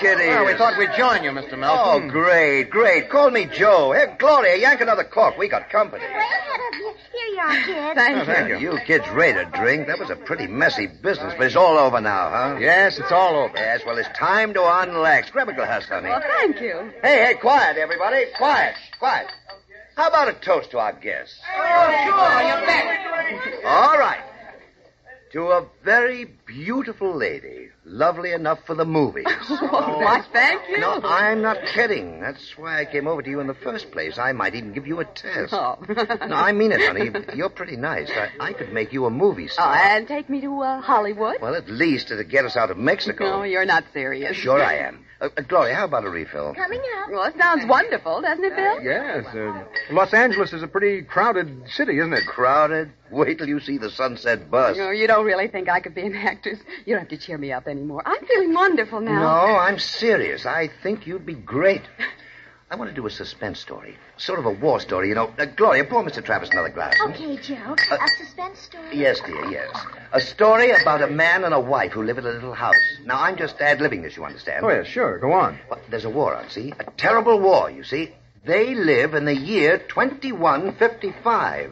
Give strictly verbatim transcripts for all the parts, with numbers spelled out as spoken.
kiddies. Well, we thought we'd join you, Mister Melton. Oh, great, great. Call me Joe. Here, Gloria, yank another cork. We got company. Way ahead of you. Here you are, kid. Thank, oh, thank you. You kids ready to drink? That was a pretty messy business, but it's all over now, huh? Yes, it's all over. Yes, well, it's time to unlax. Grab a glass, honey. Well, thank you. Hey, hey, quiet, everybody. Quiet, quiet. How about a toast to our guests? Oh, sure, you bet. All right. To a very beautiful lady, lovely enough for the movies. Oh, why, thank you. No, I'm not kidding. That's why I came over to you in the first place. I might even give you a test. Oh. No, I mean it, honey. You're pretty nice. I, I could make you a movie Oh, star. and take me to uh, Hollywood? Well, at least it'll get us out of Mexico. No, you're not serious. Sure I am. Uh, uh, Gloria, how about a refill? Coming up. Well, it sounds wonderful, doesn't it, Bill? Yes. Uh, Los Angeles is a pretty crowded city, isn't it? Crowded? Wait till you see the Sunset Bus. No, you don't really think I could be an actress. You don't have to cheer me up anymore. I'm feeling wonderful now. No, I'm serious. I think you'd be great. I want to do a suspense story. Sort of a war story, you know. Uh, Gloria, pour Mister Travis another glass. Okay, Joe. Uh, a suspense story. Yes, dear, yes. A story about a man and a wife who live in a little house. Now, I'm just ad-libbing this, you understand? Oh, yes, sure. Go on. Well, there's a war on, see? A terrible war, you see. They live in the year twenty-one fifty-five.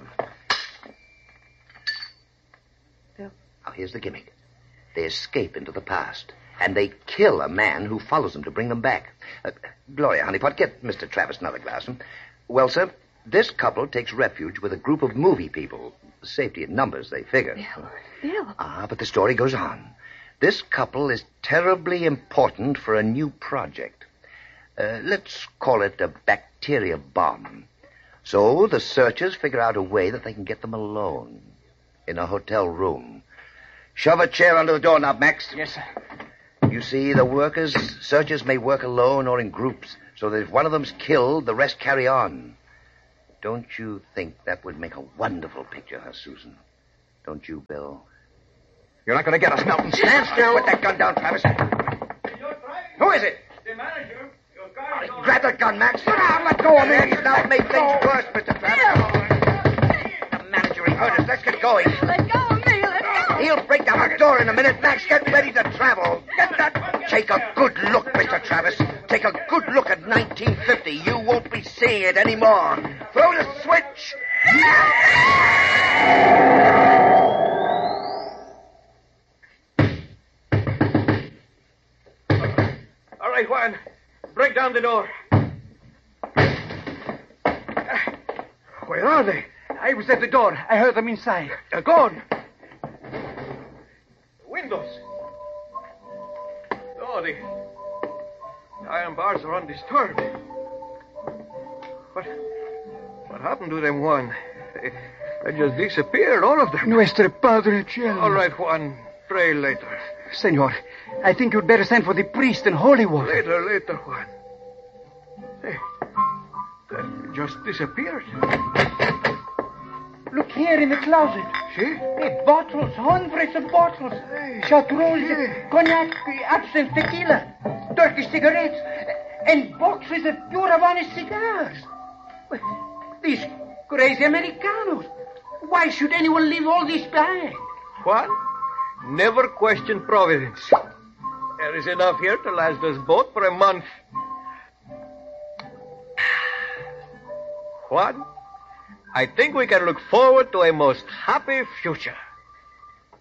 Bill? Now, here's the gimmick. They escape into the past, and they kill a man who follows them to bring them back. Uh, Gloria, honeypot, get Mister Travis another glass. Hmm? Well, sir, this couple takes refuge with a group of movie people. Safety in numbers, they figure. Bill, Bill. Ah, but the story goes on. This couple is terribly important for a new project. Uh, let's call it a bacteria bomb. So the searchers figure out a way that they can get them alone in a hotel room. Shove a chair under the doorknob, Max. Yes, sir. You see, the workers, searchers may work alone or in groups, so that if one of them's killed, the rest carry on. Don't you think that would make a wonderful picture, huh, Susan? Don't you, Bill? You're not going to get us, Melton. Stand still. Put that gun down, Travis. Who is it? The manager. Your car is Oh, grab that gun, Max. Ah, let go of me. He's now made things worse, Mister Travis. The manager, he heard us. Let's get going. Let go of me. Let go. He'll break down the door in a minute. Max, get ready to travel. Get that. Take a good look, Mister Travis. Take a good look at nineteen fifty. You won't be seeing it anymore. Throw the switch. All right, Juan. Break down the door. Where are they? I was at the door. I heard them inside. They're gone. Windows. Oh, the iron bars are undisturbed. What? What happened to them, Juan? They, they just disappeared, all of them. Nuestro Padre Cielo. All right, Juan. Pray later. Senor, I think you'd better send for the priest and holy water. Later, later, Juan. Hey, that just disappeared. Look here in the closet. See? Hey, bottles, hundreds of bottles. Hey. Chartreuse, Yeah. cognac, absinthe, tequila, Turkish cigarettes, and boxes of pure Havana cigars. Well, these crazy Americanos. Why should anyone leave all this behind? Juan, never question Providence. There is enough here to last us both for a month. Juan, I think we can look forward to a most happy future.